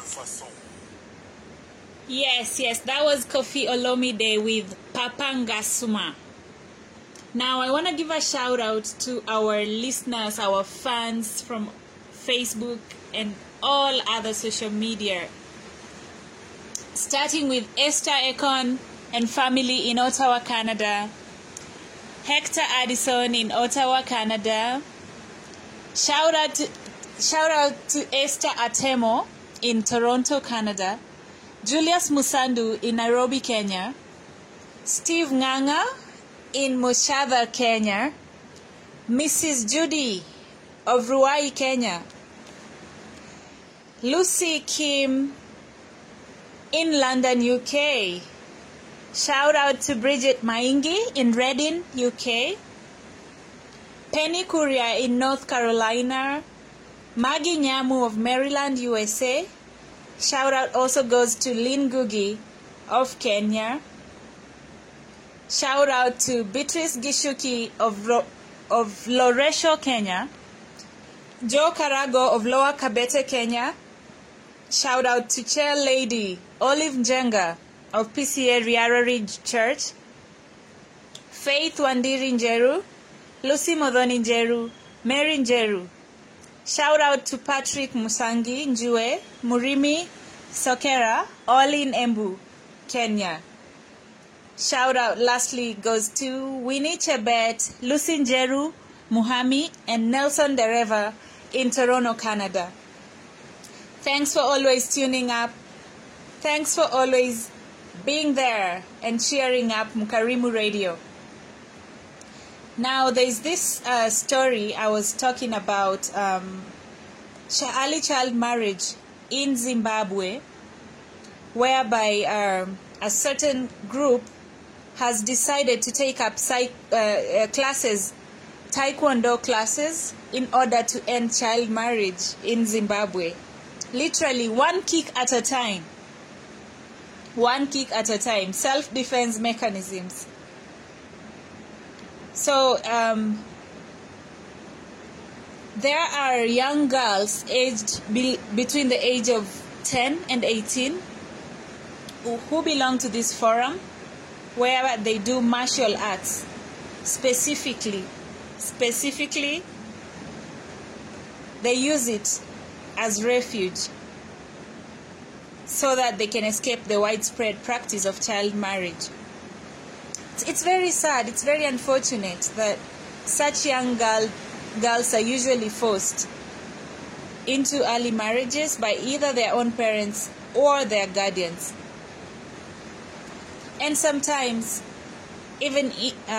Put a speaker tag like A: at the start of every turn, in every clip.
A: Yes, that was Koffi Olomide with Papangasuma. Now, I want to give a shout out to our listeners, our fans from Facebook and all other social media. Starting with Esther Ekon and family in Ottawa, Canada. Hector Addison in Ottawa, Canada. Shout out to Esther Atemo in Toronto, Canada. Julius Musandu in Nairobi, Kenya. Steve Nganga in Moshadha, Kenya. Mrs. Judy of Ruai, Kenya. Lucy Kim in London, UK. Shout out to Bridget Maingi in Reading, UK. Penny Kuria in North Carolina. Maggie Nyamu of Maryland, USA. Shout out also goes to Lynn Gugi of Kenya. Shout out to Beatrice Gishuki of Loresho, Kenya. Joe Karago of Lower Kabete, Kenya. Shout out to Chair Lady Olive Njenga of PCA Riarari Church. Faith Wandiri Njeru. Lucy Modhoni Njeru. Mary Njeru. Shout out to Patrick Musangi Njue, Murimi Sokera, all in Embu, Kenya. Shout out lastly goes to Winnie Chebet, Lucy Njeru, Muhami, and Nelson Dereva in Toronto, Canada. Thanks for always tuning up. Thanks for always being there and cheering up Mukarimu Radio. Now, there's this story I was talking about, early child marriage in Zimbabwe, whereby a certain group has decided to take up taekwondo classes in order to end child marriage in Zimbabwe. Literally one kick at a time. One kick at a time. Self-defense mechanisms. So, there are young girls aged between the age of 10 and 18 who belong to this forum where they do martial arts. Specifically, they use it as refuge so that they can escape the widespread practice of child marriage. It's very sad, it's very unfortunate that such young girls are usually forced into early marriages by either their own parents or their guardians. And sometimes even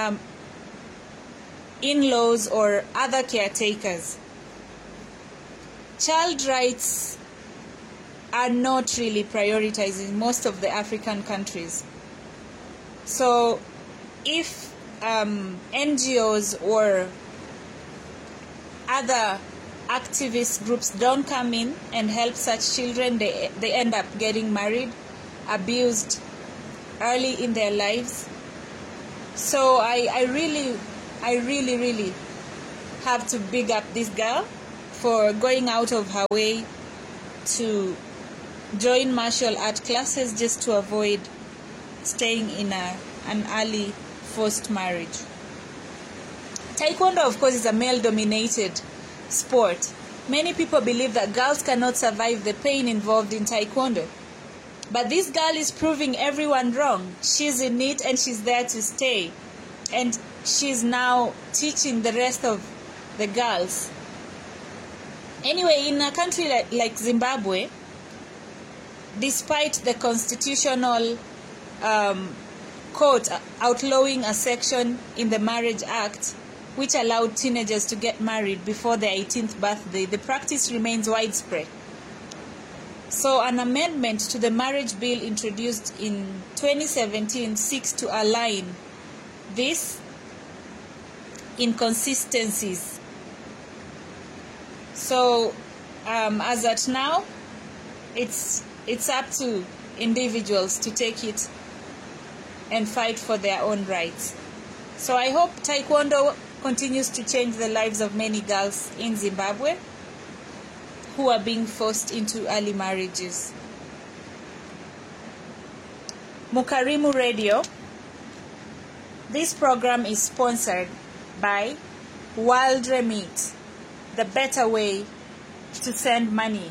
A: in-laws or other caretakers. Child rights are not really prioritized in most of the African countries. So if NGOs or other activist groups don't come in and help such children, they end up getting married, abused early in their lives. So I really have to big up this girl for going out of her way to join martial art classes just to avoid staying in an early forced marriage. Taekwondo, of course, is a male-dominated sport. Many people believe that girls cannot survive the pain involved in Taekwondo. But this girl is proving everyone wrong. She's in it and she's there to stay. And she's now teaching the rest of the girls. Anyway, in a country like Zimbabwe, despite the constitutional court outlawing a section in the Marriage Act which allowed teenagers to get married before their 18th birthday, the practice remains widespread. So an amendment to the marriage bill introduced in 2017 seeks to align these inconsistencies. So as at now, it's up to individuals to take it and fight for their own rights. So I hope Taekwondo continues to change the lives of many girls in Zimbabwe who are being forced into early marriages. Mukarimu Radio. This program is sponsored by World Remit, the better way to send money.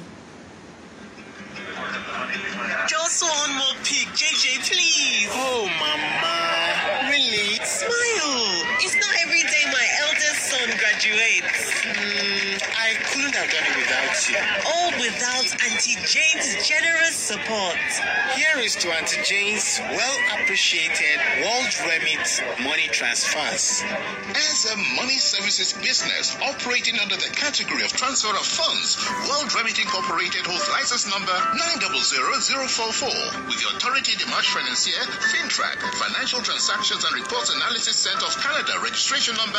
B: Just one more pic, JJ, please. Oh, Mama. Really? Smile. It's not every day my eldest son graduates. I couldn't have done it without you. All without Auntie Jane's generous support. Here is to Auntie Jane's well-appreciated World Remit money transfers.
C: As a money services business operating under the category of transfer of funds, World Remit Incorporated holds license number 900044 with the Autorité des Marchés Financiers, FinTrack, Financial Transactions and Reports Analysis Center of Canada, registration number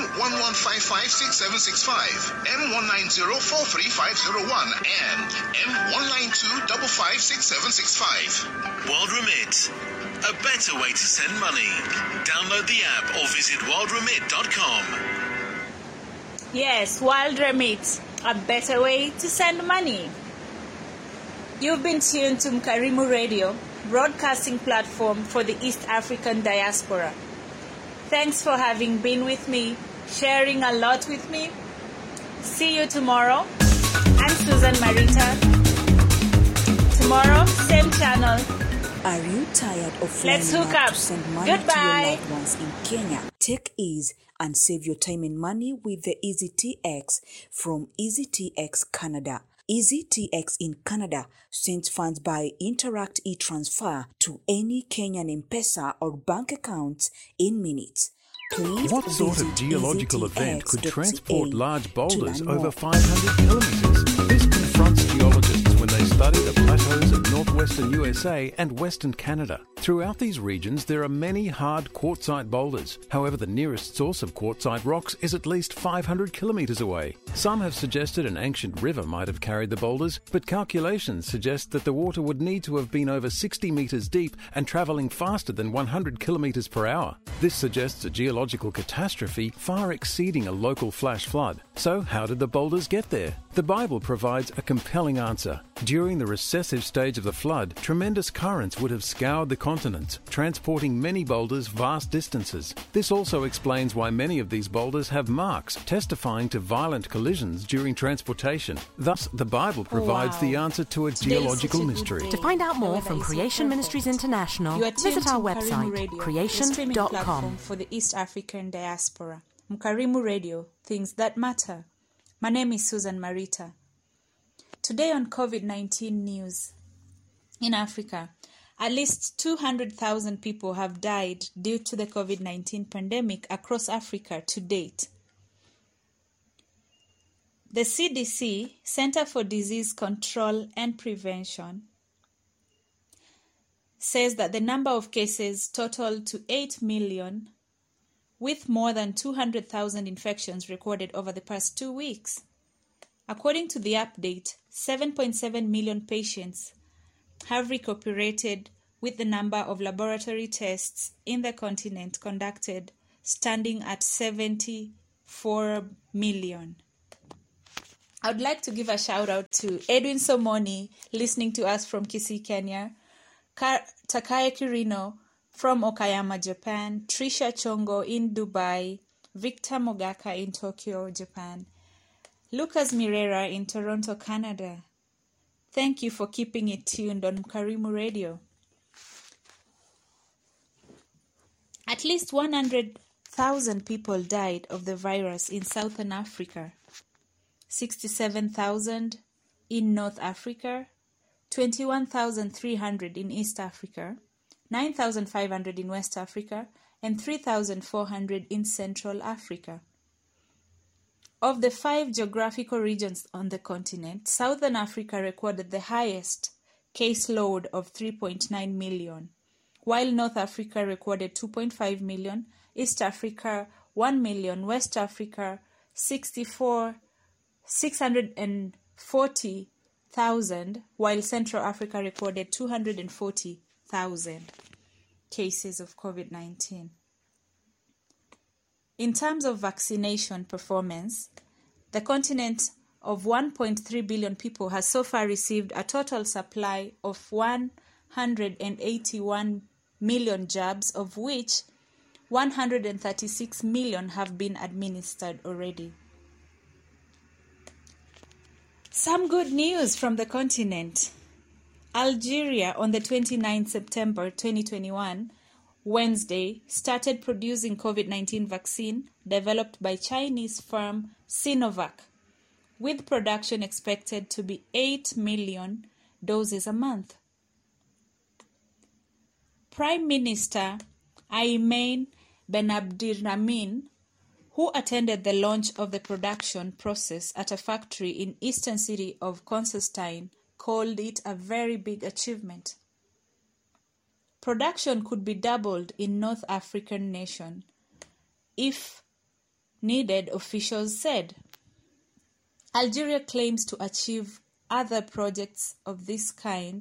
C: M11556765, M19043501, and M192556765.
B: World Remit, a better way to send money. Download the app or visit worldremit.com.
A: Yes, World Remit, a better way to send money. You've been tuned to Mukarimu Radio, broadcasting platform for the East African diaspora. Thanks for having been with me, sharing a lot with me. See you tomorrow. I'm Susan Marita. Tomorrow, same channel.
D: Are you tired of
A: Let's
D: flying
A: hook
D: out
A: up.
D: to send money
A: Goodbye.
D: to your loved ones in Kenya? Take ease and save your time and money with the EasyTX from EasyTX Canada. EasyTX in Canada sends funds by Interact e-Transfer to any Kenyan M-Pesa or bank accounts in minutes. Please
E: What sort of
D: visit
E: geological event could transport
D: easytx.ca
E: large
D: to
E: boulders
D: learn
E: over
D: more.
E: 500 kilometers? This confronts geologists when they study the plateaus of northwestern USA and western Canada. Throughout these regions, there are many hard quartzite boulders. However, the nearest source of quartzite rocks is at least 500 kilometers away. Some have suggested an ancient river might have carried the boulders, but calculations suggest that the water would need to have been over 60 meters deep and traveling faster than 100 kilometers per hour. This suggests a geological catastrophe far exceeding a local flash flood. So, how did the boulders get there? The Bible provides a compelling answer. During the recessive stage of the flood, tremendous currents would have scoured the continents, transporting many boulders vast distances. This also explains why many of these boulders have marks, testifying to violent collisions during transportation. Thus, the Bible provides
A: Wow.
E: the answer to a
A: Today is
E: geological
A: such a good
E: mystery.
A: day.
F: To find out
A: The
F: more
A: weather
F: from
A: is so
F: Creation Ministries
A: perfect.
F: International,
A: You are tuned
F: visit
A: to
F: our
A: Mukarimu
F: website,
A: Radio, the streaming platform
F: creation.com.
A: for the East African diaspora. Mukarimu Radio, things that matter. My name is Susan Marita. Today on COVID-19 news. In Africa, at least 200,000 people have died due to the COVID-19 pandemic across Africa to date. The CDC, Center for Disease Control and Prevention, says that the number of cases totaled to 8 million, with more than 200,000 infections recorded over the past 2 weeks. According to the update, 7.7 million patients have recuperated, with the number of laboratory tests in the continent conducted standing at 74 million. I would like to give a shout out to Edwin Somoni, listening to us from Kisii, Kenya, Takae Kirino from Okayama, Japan, Trisha Chongo in Dubai, Victor Mogaka in Tokyo, Japan, Lucas Mirera in Toronto, Canada. Thank you for keeping it tuned on Mukarimu Radio. At least 100,000 people died of the virus in Southern Africa, 67,000 in North Africa, 21,300 in East Africa, 9,500 in West Africa, and 3,400 in Central Africa. Of the 5 geographical regions on the continent, Southern Africa recorded the highest caseload of 3.9 million, while North Africa recorded 2.5 million, East Africa 1 million, West Africa 640,000, while Central Africa recorded 240,000 cases of COVID-19. In terms of vaccination performance, the continent of 1.3 billion people has so far received a total supply of 181 million jabs, of which 136 million have been administered already. Some good news from the continent. Algeria, on the 29th September 2021, Wednesday, started producing COVID-19 vaccine developed by Chinese firm Sinovac, with production expected to be 8 million doses a month. Prime Minister Ayman Benabdirrahman, who attended the launch of the production process at a factory in eastern city of Constantine, called it a very big achievement. Production could be doubled in North African nation if needed, officials said. Algeria claims to achieve other projects of this kind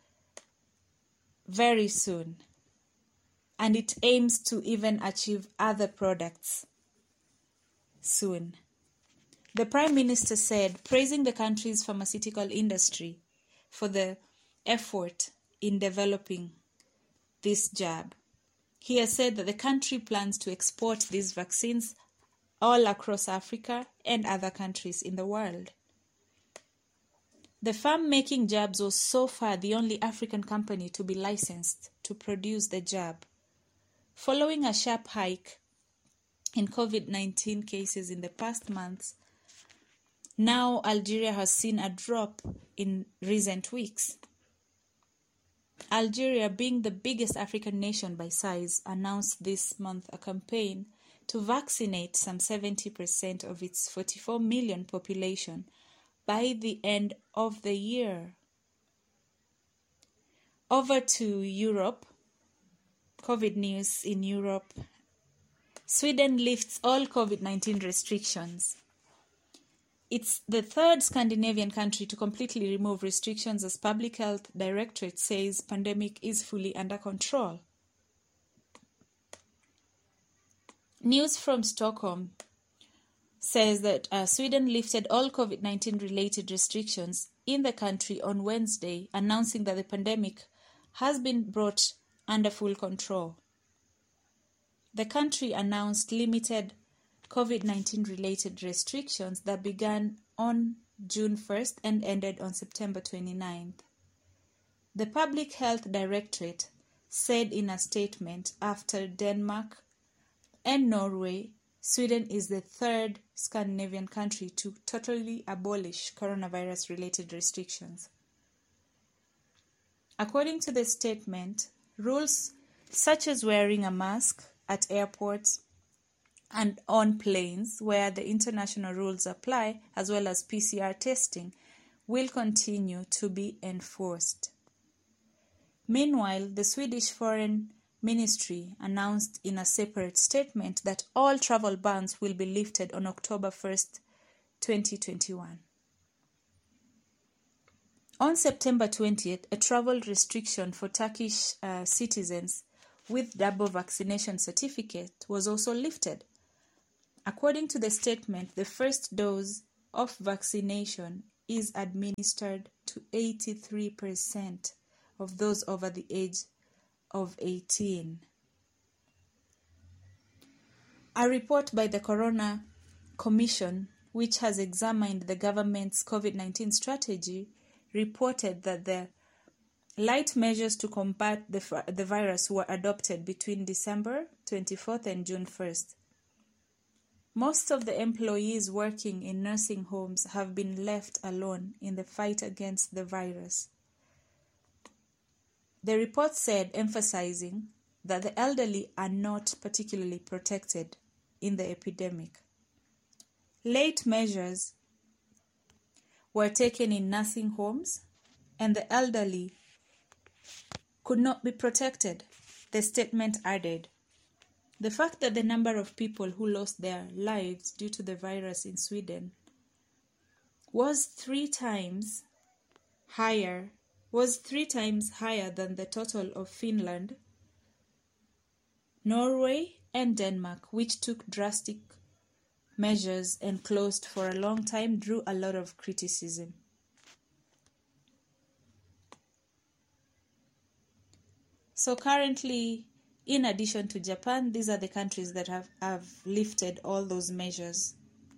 A: very soon, and it aims to even achieve other products soon. The Prime Minister said, praising the country's pharmaceutical industry for the effort in developing this jab. He has said that the country plans to export these vaccines all across Africa and other countries in the world. The firm making jabs was so far the only African company to be licensed to produce the jab. Following a sharp hike in COVID-19 cases in the past months, now Algeria has seen a drop in recent weeks. Algeria, being the biggest African nation by size, announced this month a campaign to vaccinate some 70% of its 44 million population by the end of the year. Over to Europe. COVID news in Europe. Sweden lifts all COVID-19 restrictions. It's the third Scandinavian country to completely remove restrictions as Public Health Directorate says pandemic is fully under control. News from Stockholm says that Sweden lifted all COVID-19 related restrictions in the country on Wednesday, announcing that the pandemic has been brought under full control. The country announced limited COVID-19 related restrictions that began on June 1st and ended on September 29th. The Public Health Directorate said in a statement, after Denmark and Norway, Sweden is the third Scandinavian country to totally abolish coronavirus-related restrictions. According to the statement, rules such as wearing a mask at airports and on planes where the international rules apply, as well as PCR testing, will continue to be enforced. Meanwhile, the Swedish Foreign Ministry announced in a separate statement that all travel bans will be lifted on October 1st, 2021. On September 20th, a travel restriction for Turkish citizens with double vaccination certificate was also lifted. According to the statement, the first dose of vaccination is administered to 83% of those over the age of 18. A report by the Corona Commission, which has examined the government's COVID-19 strategy, reported that the light measures to combat the virus were adopted between December 24th and June 1st. Most of the employees working in nursing homes have been left alone in the fight against the virus. The report said, emphasizing that the elderly are not particularly protected in the epidemic. Late measures were taken in nursing homes, and the elderly could not be protected, the statement added. The fact that the number of people who lost their lives due to the virus in Sweden was three times higher than the total of Finland, Norway, and Denmark, which took drastic measures and closed for a long time drew a lot of criticism. So currently, in addition to Japan, these are the countries that have lifted all those measures.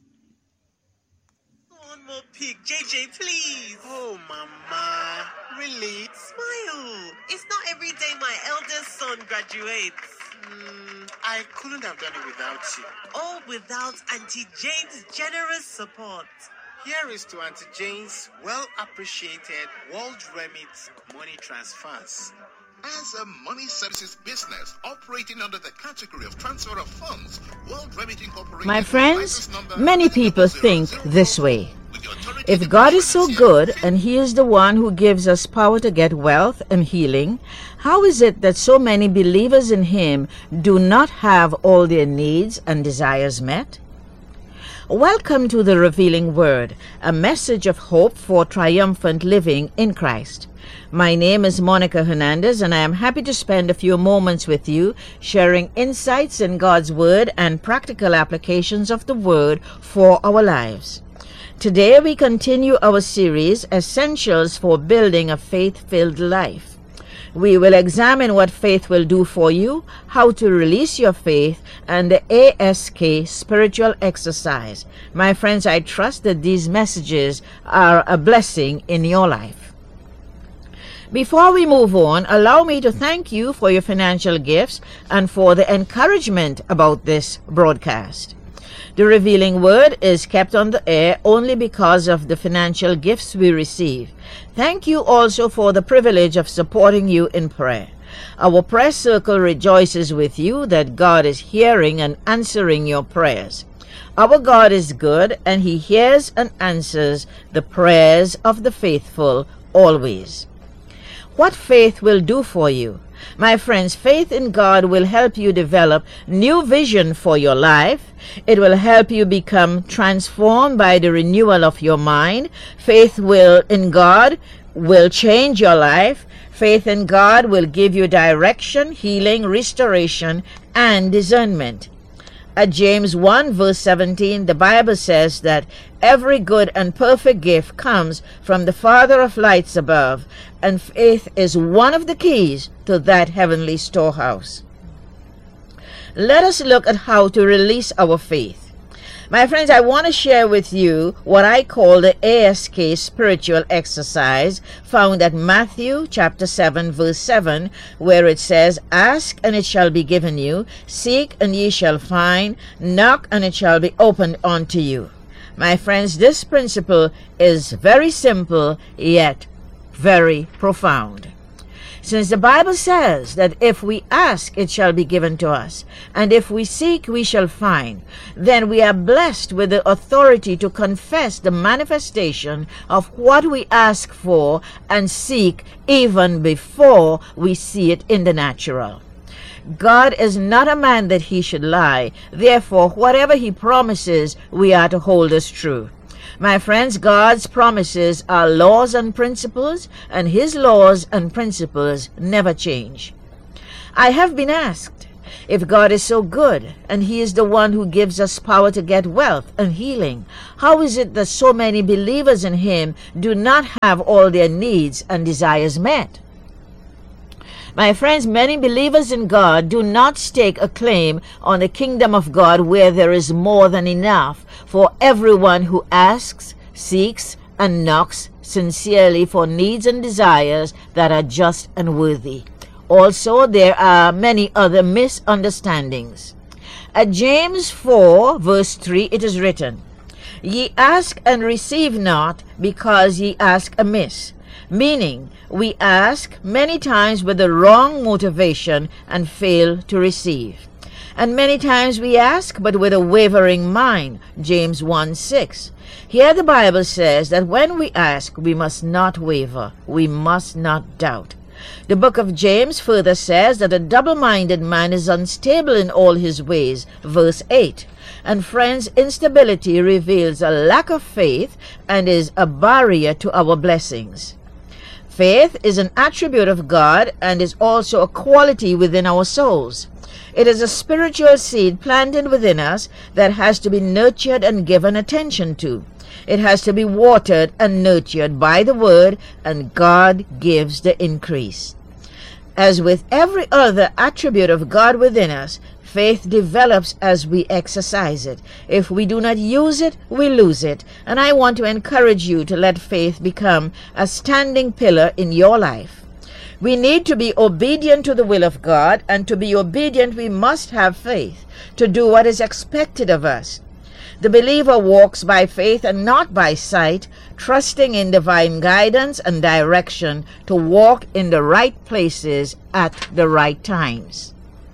B: One more pic, JJ, please. Oh, Mama. Really? Smile. It's not every day my eldest son graduates. I couldn't have done it without you. All without Auntie Jane's generous support. Here is to Auntie Jane's well-appreciated World Remit money transfers.
C: As a money services business operating under the category of transfer of funds, World Remit Incorporated...
F: My friends, many people think this way. If God is so good and He is the one who gives us power to get wealth and healing, how is it that so many believers in Him do not have all their needs and desires met? Welcome to the Revealing Word, a message of hope for triumphant living in Christ. My name is Monica Hernandez, and I am happy to spend a few moments with you sharing insights in God's Word and practical applications of the Word for our lives. Today we continue our series, Essentials for Building a Faith-Filled Life. We will examine what faith will do for you, how to release your faith, and the ASK spiritual exercise. My friends, I trust that these messages are a blessing in your life. Before we move on, allow me to thank you for your financial gifts and for the encouragement about this broadcast. The Revealing Word is kept on the air only because of the financial gifts we receive. Thank you also for the privilege of supporting you in prayer. Our prayer circle rejoices with you that God is hearing and answering your prayers. Our God is good, and He hears and answers the prayers of the faithful always. What faith will do for you? My friends, faith in God will help you develop new vision for your life. It will help you become transformed by the renewal of your mind. Faith in God will change your life. Faith in God will give you direction, healing, restoration, and discernment. At James 1 verse 17, the Bible says that every good and perfect gift comes from the Father of lights above, and faith is one of the keys to that heavenly storehouse. Let us look at how to release our faith. My friends, I want to share with you what I call the ASK spiritual exercise found at Matthew chapter 7 verse 7, where it says, "Ask and it shall be given you, seek and ye shall find, knock and it shall be opened unto you." My friends, this principle is very simple yet very profound. Since the Bible says that if we ask, it shall be given to us, and if we seek, we shall find, then we are blessed with the authority to confess the manifestation of what we ask for and seek even before we see it in the natural. God is not a man that He should lie. Therefore, whatever He promises, we are to hold as true. My friends, God's promises are laws and principles, and His laws and principles never change. I have been asked, if God is so good, and He is the one who gives us power to get wealth and healing, how is it that so many believers in Him do not have all their needs and desires met? My friends, many believers in God do not stake a claim on the kingdom of God where there is more than enough for everyone who asks, seeks, and knocks sincerely for needs and desires that are just and worthy. Also, there are many other misunderstandings. At James 4 verse 3 it is written, "Ye ask and receive not, because ye ask amiss," meaning we ask many times with the wrong motivation and fail to receive. And many times we ask but with a wavering mind, James 1:6. Here the Bible says that when we ask, we must not waver, we must not doubt. The book of James further says that a double-minded man is unstable in all his ways, verse 8. And friends, instability reveals a lack of faith and is a barrier to our blessings. Faith is an attribute of God and is also a quality within our souls. It is a spiritual seed planted within us that has to be nurtured and given attention to. It has to be watered and nurtured by the Word, and God gives the increase. As with every other attribute of God within us, faith develops as we exercise it. If we do not use it, we lose it. And I want to encourage you to let faith become a standing pillar in your life. We need to be obedient to the will of God, and to be obedient we must have faith to do what is expected of us. The believer walks by faith and not by sight, trusting in divine guidance and direction to walk in the right places at the right times.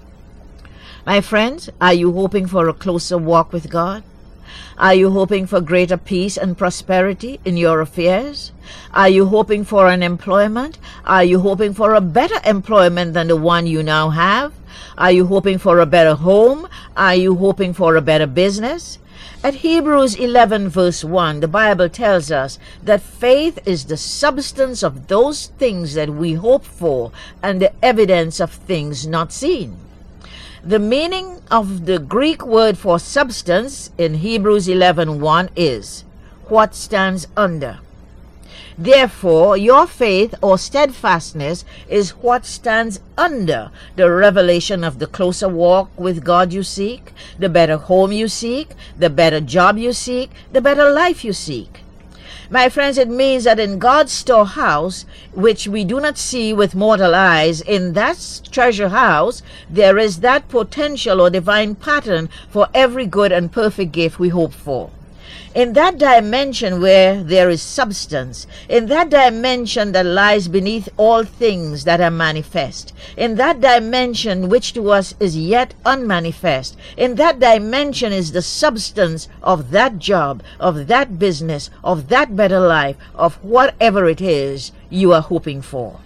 F: My friends, are you hoping for a closer walk with God? Are you hoping for greater peace and prosperity in your affairs? Are you hoping for an employment? Are you hoping for a better employment than the one you now have? Are you hoping for a better home? Are you hoping for a better business? At Hebrews 11 verse 1, the Bible tells us that faith is the substance of those things that we hope for and the evidence of things not seen. The meaning of the Greek word for substance in Hebrews 11:1 is what stands under. Therefore, your faith or steadfastness is what stands under the revelation of the closer walk with God you seek, the better home you seek, the better job you seek, the better life you seek. My friends, it means that in God's storehouse, which we do not see with mortal eyes, in that treasure house, there is that potential or divine pattern for every good and perfect gift we hope for. In that dimension where there is substance, in that dimension that lies beneath all things that are manifest, in that dimension which to us is yet unmanifest, in that dimension is the substance of that job, of that business, of that better life, of whatever it is you are hoping for.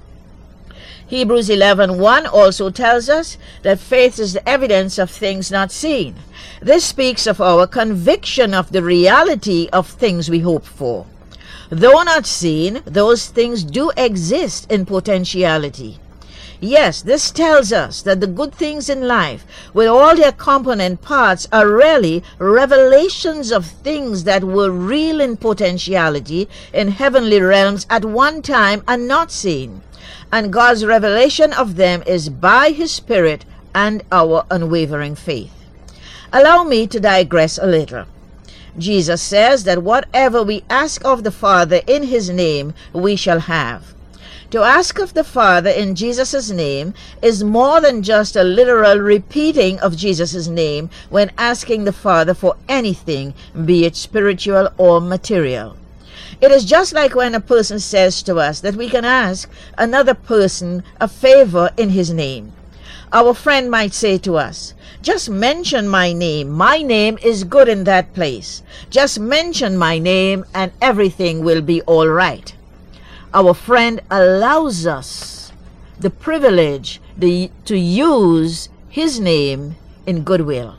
F: Hebrews 11:1 also tells us that faith is the evidence of things not seen. This speaks of our conviction of the reality of things we hope for. Though not seen, those things do exist in potentiality. Yes, this tells us that the good things in life, with all their component parts, are really revelations of things that were real in potentiality in heavenly realms at one time and not seen. And God's revelation of them is by His Spirit and our unwavering faith. Allow me to digress a little. Jesus says that whatever we ask of the Father in His name, we shall have. To ask of the Father in Jesus' name is more than just a literal repeating of Jesus' name when asking the Father for anything, be it spiritual or material. It is just like when a person says to us that we can ask another person a favor in his name. Our friend might say to us, just mention my name. My name is good in that place. Just mention my name and everything will be all right. Our friend allows us the privilege to use his name in goodwill.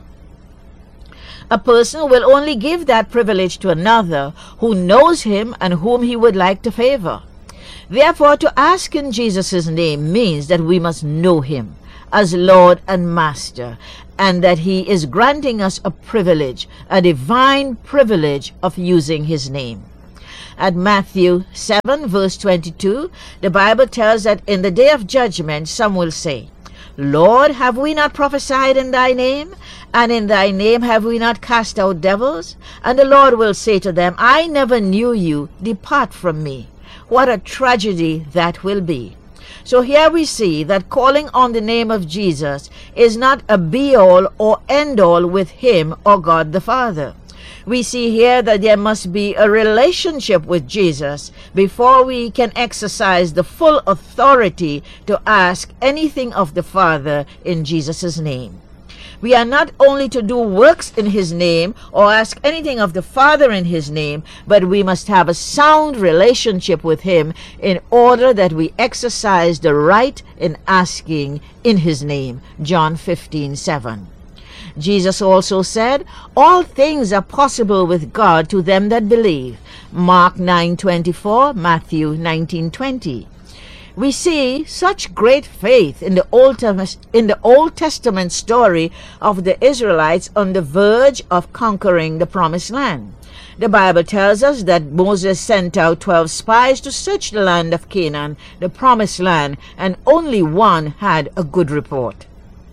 F: A person will only give that privilege to another who knows him and whom he would like to favor. Therefore, to ask in Jesus' name means that we must know him as Lord and Master, and that he is granting us a privilege, a divine privilege of using his name. At Matthew 7 verse 22, the Bible tells that in the day of judgment some will say, Lord, have we not prophesied in thy name? And in thy name have we not cast out devils? And the Lord will say to them, I never knew you. Depart from me. What a tragedy that will be. So here we see that calling on the name of Jesus is not a be-all or end-all with him or God the Father. We see here that there must be a relationship with Jesus before we can exercise the full authority to ask anything of the Father in Jesus' name. We are not only to do works in his name or ask anything of the Father in his name, but we must have a sound relationship with him in order that we exercise the right in asking in his name. John 15:7. Jesus also said, all things are possible with God to them that believe. Mark 9:24, Matthew 19:20. We see such great faith in the Old Testament story of the Israelites on the verge of conquering the Promised Land. The Bible tells us that Moses sent out 12 spies to search the land of Canaan, the Promised Land, and only one had a good report.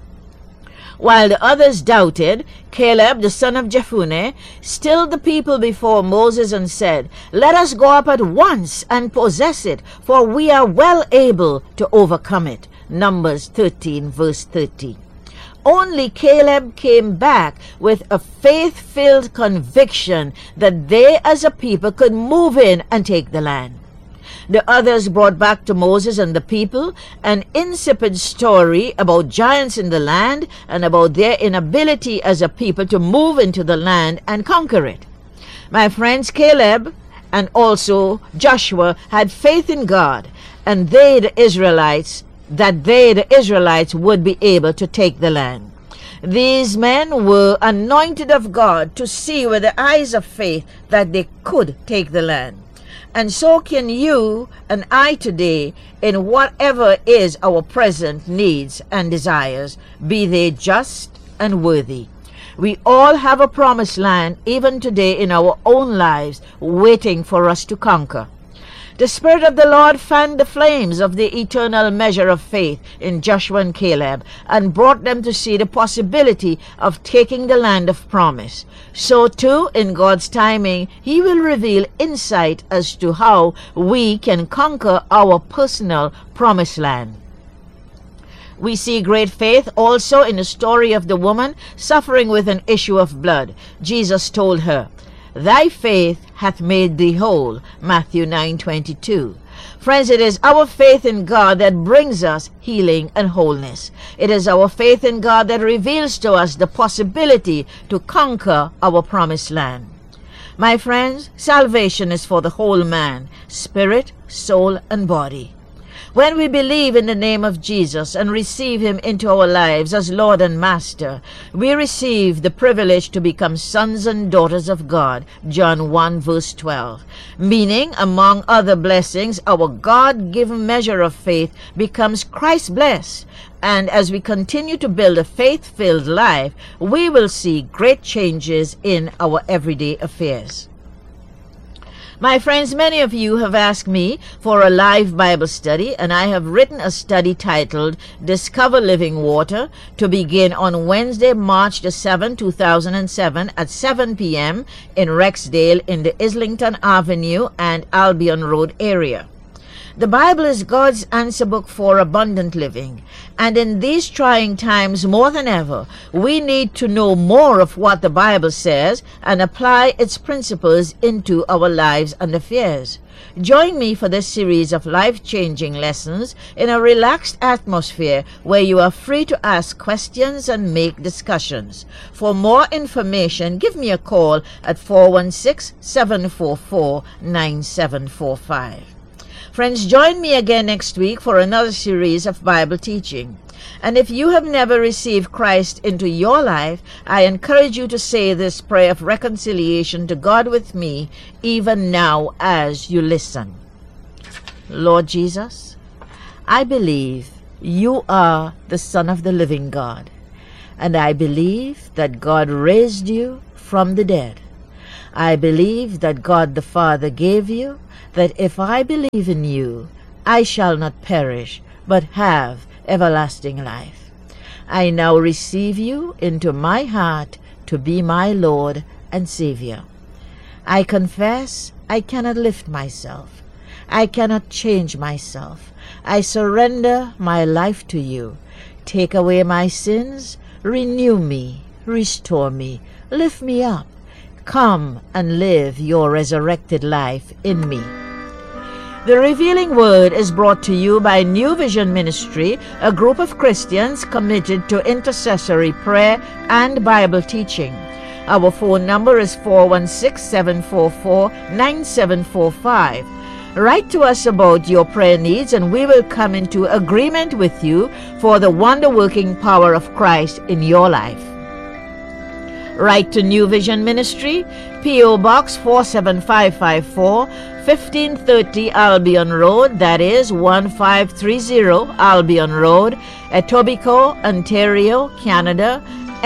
F: While the others doubted, Caleb, the son of Jephunneh, stilled the people before Moses and said, "Let us go up at once and possess it, for we are well able to overcome it." Numbers 13, verse 30. Only Caleb came back with a faith-filled conviction that they as a people could move in and take the land. The others brought back to Moses and the people an insipid story about giants in the land and about their inability as a people to move into the land and conquer it. My friends, Caleb and also Joshua had faith in God, and the Israelites would be able to take the land. These men were anointed of God to see with the eyes of faith that they could take the land. And so can you and I today in whatever is our present needs and desires, be they just and worthy. We all have a promised land even today in our own lives waiting for us to conquer. The Spirit of the Lord fanned the flames of the eternal measure of faith in Joshua and Caleb and brought them to see the possibility of taking the land of promise. So too, in God's timing, He will reveal insight as to how we can conquer our personal promised land. We see great faith also in the story of the woman suffering with an issue of blood. Jesus told her, "Thy faith hath made thee whole." Matthew 9:22. Friends, it is our faith in God that brings us healing and wholeness. It is our faith in God that reveals to us the possibility to conquer our promised land. My friends, salvation is for the whole man, spirit, soul, and body. When we believe in the name of Jesus and receive Him into our lives as Lord and Master, we receive the privilege to become sons and daughters of God, John 1 verse 12. Meaning, among other blessings, our God-given measure of faith becomes Christ-blessed. And as we continue to build a faith-filled life, we will see great changes in our everyday affairs. My friends, many of you have asked me for a live Bible study, and I have written a study titled Discover Living Water to begin on Wednesday, March the 7th, 2007 at 7 p.m. in Rexdale in the Islington Avenue and Albion Road area. The Bible is God's answer book for abundant living, and in these trying times more than ever, we need to know more of what the Bible says and apply its principles into our lives and affairs. Join me for this series of life-changing lessons in a relaxed atmosphere where you are free to ask questions and make discussions. For more information, give me a call at 416-744-9745. Friends, join me again next week for another series of Bible teaching. And if you have never received Christ into your life, I encourage you to say this prayer of reconciliation to God with me, even now as you listen. Lord Jesus, I believe you are the Son of the living God, and I believe that God raised you from the dead. I believe that God the Father gave you, that if I believe in you, I shall not perish, but have everlasting life. I now receive you into my heart to be my Lord and Savior. I confess I cannot lift myself. I cannot change myself. I surrender my life to you. Take away my sins, renew me, restore me, lift me up. Come and live your resurrected life in me. The Revealing Word is brought to you by New Vision Ministry, a group of Christians committed to intercessory prayer and Bible teaching. Our phone number is 416-744-9745. Write to us about your prayer needs and we will come into agreement with you for the wonder-working power of Christ in your life. Write to New Vision Ministry, P.O. Box 47554, 1530 Albion Road, that is 1530 Albion Road, Etobicoke, Ontario, Canada,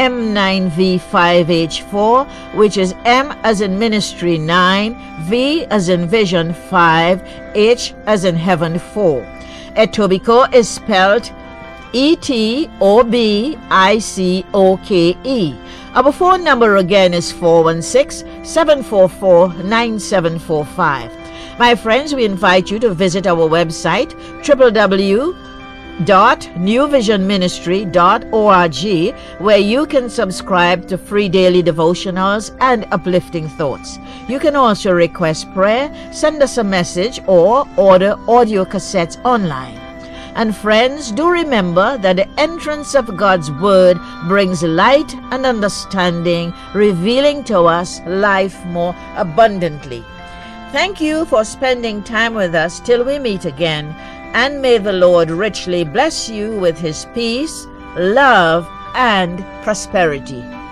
F: M9V5H4, which is M as in ministry 9, V as in vision 5, H as in heaven 4. Etobicoke is spelled Etobicoke. Our phone number again is 416-744-9745. My friends, we invite you to visit our website, www.newvisionministry.org, where you can subscribe to free daily devotionals and uplifting thoughts. You can also request prayer, send us a message, or order audio cassettes online. And friends, do remember that the entrance of God's Word brings light and understanding, revealing to us life more abundantly. Thank you for spending time with us till we meet again, and may the Lord richly bless you with His peace, love, and prosperity.